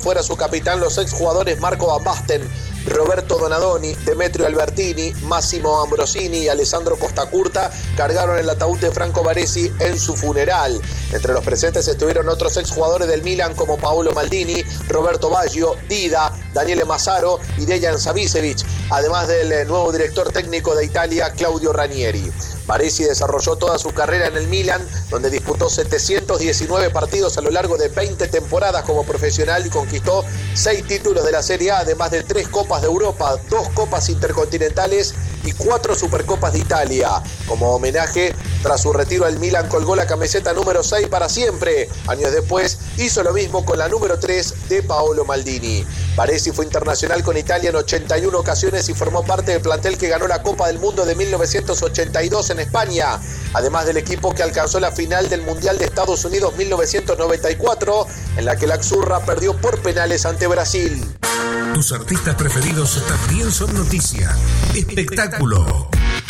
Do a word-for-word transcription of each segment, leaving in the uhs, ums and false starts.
fuera su capitán los exjugadores Marco Van Basten, Roberto Donadoni, Demetrio Albertini, Massimo Ambrosini y Alessandro Costacurta cargaron el ataúd de Franco Baresi en su funeral. Entre los presentes estuvieron otros exjugadores del Milan como Paolo Maldini, Roberto Baggio, Dida, Daniele Massaro y Dejan Savicevic, además del nuevo director técnico de Italia, Claudio Ranieri. Baresi desarrolló toda su carrera en el Milan, donde disputó setecientos diecinueve partidos a lo largo de veinte temporadas como profesional y conquistó seis títulos de la Serie A, además de tres Copas de Europa, dos Copas Intercontinentales y cuatro Supercopas de Italia. Como homenaje, tras su retiro, el Milan colgó la camiseta número seis para siempre. Años después, hizo lo mismo con la número tres de Paolo Maldini. Baresi fue internacional con Italia en ochenta y una ocasiones y formó parte del plantel que ganó la Copa del Mundo de mil novecientos ochenta y dos en España, además del equipo que alcanzó la final del Mundial de Estados Unidos mil novecientos noventa y cuatro, en la que la Azzurra perdió por penales ante Brasil. Tus artistas preferidos también son noticia. Espectáculo.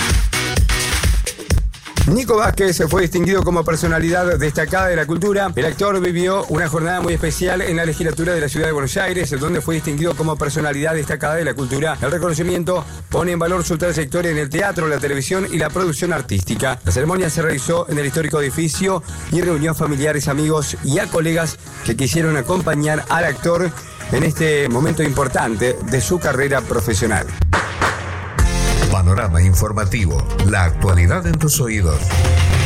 Nico Vázquez fue distinguido como personalidad destacada de la cultura. El actor vivió una jornada muy especial en la legislatura de la Ciudad de Buenos Aires, donde fue distinguido como personalidad destacada de la cultura. El reconocimiento pone en valor su trayectoria en el teatro, la televisión y la producción artística. La ceremonia se realizó en el histórico edificio y reunió a familiares, amigos y a colegas que quisieron acompañar al actor en este momento importante de su carrera profesional. Panorama informativo. La actualidad en tus oídos.